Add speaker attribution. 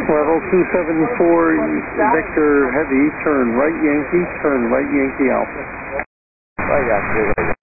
Speaker 1: Level 274 Victor Heavy, turn right Yankee Alpha.
Speaker 2: Right, yeah,